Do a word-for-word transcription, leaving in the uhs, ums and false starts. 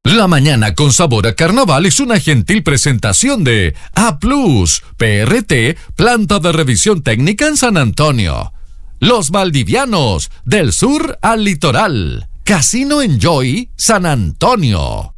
La mañana con sabor a carnaval es una gentil presentación de A Plus, P R T, planta de revisión técnica en San Antonio. Los Valdivianos, del sur al litoral. Casino Enjoy, San Antonio.